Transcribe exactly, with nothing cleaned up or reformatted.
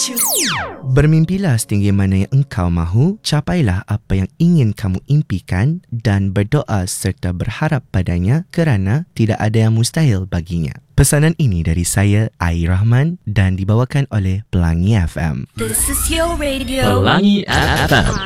Bermimpilah setinggi mana yang engkau mahu, capailah apa yang ingin kamu impikan dan berdoa serta berharap padanya kerana tidak ada yang mustahil baginya. Pesanan ini dari saya, Ai Rahman, dan dibawakan oleh Pelangi F M. This is your radio. Pelangi F M.